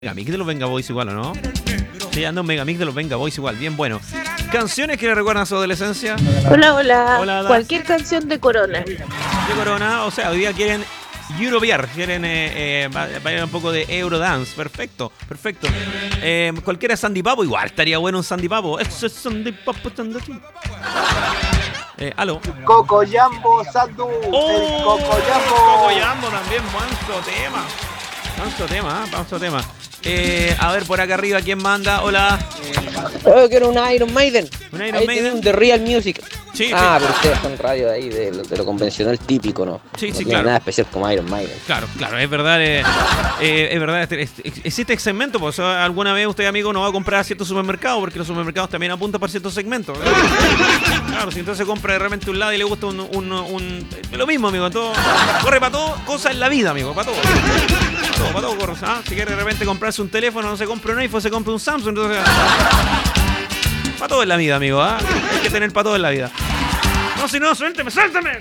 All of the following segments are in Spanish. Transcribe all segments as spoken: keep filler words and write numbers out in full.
Megamix de los Venga Boys igual, ¿o no? Sí, anda un Megamix de los Venga Boys igual, bien bueno. ¿Canciones que le recuerdan a su adolescencia? Hola, hola. Hola, Cualquier canción de Corona. De Corona, o sea, hoy día quieren Eurobear, quieren eh, eh, bailar un poco de Eurodance. Perfecto, perfecto. Eh, cualquiera Sandy Papo, igual estaría bueno un Sandy Papo. Eso es Sandy Papo, Sandy Eh, aló. Coco Jambo, Sandu. Oh, el Coco Jambo. Coco Jambo también, manso tema. Manso tema, ¿eh? Manso tema. Eh, a ver, por acá arriba, ¿quién manda? Hola. Yo quiero un Iron Maiden. ¿Un Iron ahí Maiden? Un The Real Music. Sí, ah, sí. pero ustedes son radio de ahí, de, lo- de lo convencional típico, ¿no? Sí, no sí, tiene claro. nada especial como Iron Maiden. Claro, claro, es verdad, eh, eh, es verdad, este, este, existe este segmento, pues alguna vez usted, amigo, no va a comprar a ciertos supermercados, porque los supermercados también apuntan para ciertos segmentos. Claro, si entonces compra de repente un lado y le gusta un, un, un- lo mismo, amigo, todo, corre para todo, cosa en la vida, amigo, para todo. Para todo, para todo corre. ¿Ah? Si quiere de repente comprarse un teléfono, no se compra un iPhone, se compra un Samsung, entonces... Para todo en la vida, amigo, ¿ah? Hay que tener para todo en la vida. No, si no, suélteme, suélteme.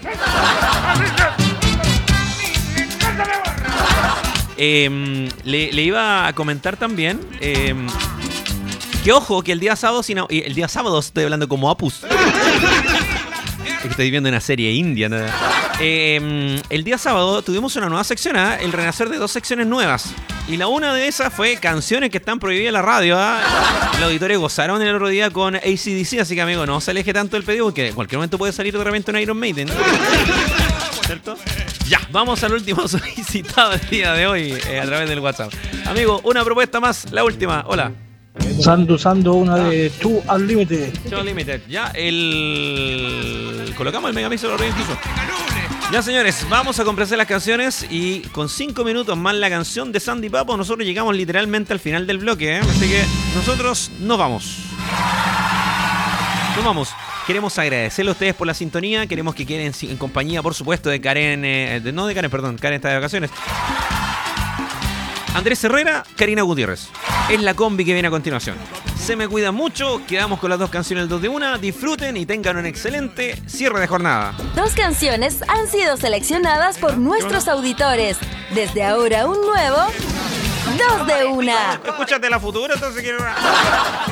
Eh, le, le iba a comentar también eh, que ojo, que el día sábado, sino, el día sábado estoy hablando como Apus. Es que estoy viendo una serie india, ¿no? Eh, el día sábado tuvimos una nueva sección, ¿eh? El renacer de dos secciones nuevas. Y la una de esas fue canciones que están prohibidas en la radio. ¿eh? Los auditores gozaron el otro día con A C D C, así que, amigo, no se aleje tanto del pedido porque en cualquier momento puede salir de repente un Iron Maiden, ¿no? ¿Cierto? Ya, vamos al último solicitado el día de hoy eh, a través del WhatsApp. Amigo, una propuesta más, la última. Hola. Sandu Sandu, una de Two Unlimited. Show Limited. Ya, el... Colocamos el Megamix de los Reyes incluso. Ya, señores, vamos a complacer las canciones y con cinco minutos más la canción de Sandy Papo, nosotros llegamos literalmente al final del bloque, ¿eh? Así que nosotros nos vamos. Nos vamos. Queremos agradecerle a ustedes por la sintonía. Queremos que queden en compañía, por supuesto, de Karen... Eh, de, no de Karen, perdón. Karen está de vacaciones. Andrés Herrera, Karina Gutiérrez. Es la combi que viene a continuación. Se me cuida mucho. Quedamos con las dos canciones dos de una. Disfruten y tengan un excelente cierre de jornada. Dos canciones han sido seleccionadas por nuestros auditores. Desde ahora un nuevo Dos de Una. Escúchate la futura, entonces quiero una...